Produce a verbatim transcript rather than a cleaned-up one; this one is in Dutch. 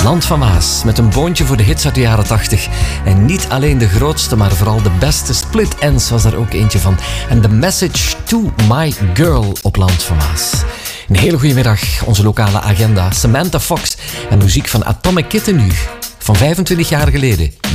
Land van Maas met een boontje voor de hits uit de jaren tachtig. En niet alleen de grootste, maar vooral de beste. Split Ends was daar ook eentje van. En The Message to My Girl op Land van Maas. Een hele goede middag, onze lokale agenda. Samantha Fox en muziek van Atomic Kitten nu. Van vijfentwintig jaar geleden.